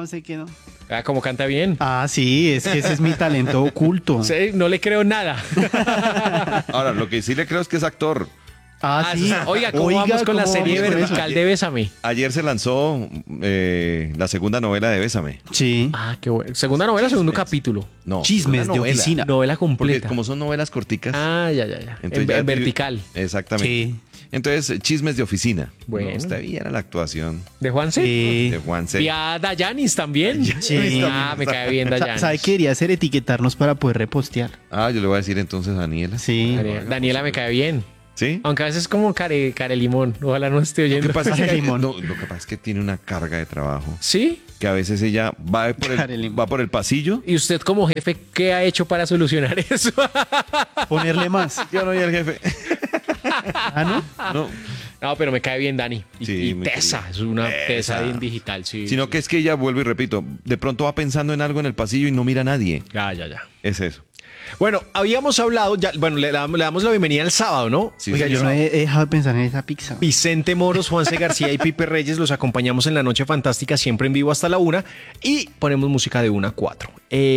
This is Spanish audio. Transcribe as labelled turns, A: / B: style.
A: sé qué no.
B: Ah, como canta bien.
A: Ah, sí, es que ese es mi talento oculto.
B: Sí, no le creo nada.
C: Ahora, lo que sí le creo es que es actor.
A: Ah, sí.
B: Oiga, ¿cómo vamos con la
A: ¿cómo
B: serie
A: vamos con eso?
B: vertical de Bésame?
C: Ayer se lanzó la segunda novela de Bésame.
A: Sí.
B: Ah, qué bueno. Segunda novela, segundo capítulo.
C: No,
A: Chismes
C: una
A: de
C: novela.
A: oficina.
B: Novela
C: Porque
B: completa.
C: como son novelas corticas.
B: Ah, ya.
C: entonces ya
B: En vertical.
C: Exactamente.
A: Sí.
C: Entonces, chismes de oficina.
B: Bueno.
C: No, está bien la actuación
B: ¿De Juanse?
A: Sí.
C: de Juanse.
B: Y a Dayanis también.
A: Sí.
B: Ah, me cae bien Dayanis.
A: ¿Sabe qué quería hacer? Etiquetarnos para poder repostear.
C: Ah, yo le voy a decir entonces a Daniela.
A: Sí.
B: Daniela me cae bien.
C: ¿Sí?
B: Aunque a veces es como care limón. Ojalá no esté
C: Lo
B: oyendo.
C: que pasa es que,
A: Limón.
C: lo que pasa es que tiene una carga de trabajo.
B: ¿Sí?
C: Que a veces ella va por el pasillo.
B: ¿Y usted como jefe qué ha hecho para solucionar eso?
A: Ponerle más.
C: Yo no soy el jefe.
A: Ah, ¿no?
C: No.
B: No, pero me cae bien Dani. Y,
C: Sí,
B: y
C: muy
B: tesa.
C: querido.
B: Es una tesa
C: Tesa.
B: bien digital, sí.
C: Sino que es que ella, vuelvo y repito, de pronto va pensando en algo en el pasillo y no mira a nadie.
B: Ya.
C: Es eso.
D: Bueno, habíamos hablado, le damos la bienvenida el sábado, ¿no?
C: Sí,
A: Oiga,
C: sí,
A: yo no he dejado de pensar en esa pizza.
D: Vicente Moros, Juanse García y Pipe Reyes los acompañamos en la Noche Fantástica, siempre en vivo hasta la 1 y ponemos música de 1 a 4.